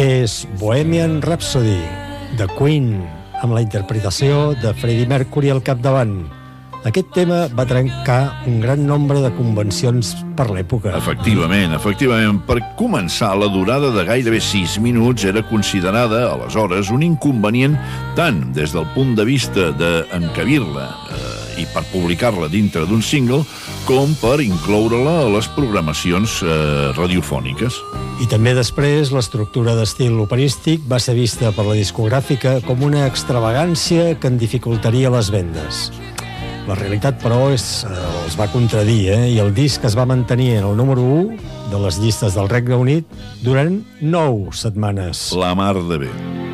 és Bohemian Rhapsody, de Queen, amb la interpretació de Freddie Mercury al capdavant. Aquest tema va trencar un gran nombre de convencions per l'època. Efectivament. Per començar, la durada de gairebé 6 minuts era considerada, aleshores, un inconvenient tant des del punt de vista d'encabir-la i per publicar-la dintre d'un single, com per incloure-la a les programacions radiofòniques. I també després l'estructura d'estil operístic va ser vista per la discogràfica com una extravagància que en dificultaria les vendes. La realitat, però, els va contradir, i el disc es va mantenir en el número 1 de les llistes del Regne Unit durant 9 setmanes. La mar de bé.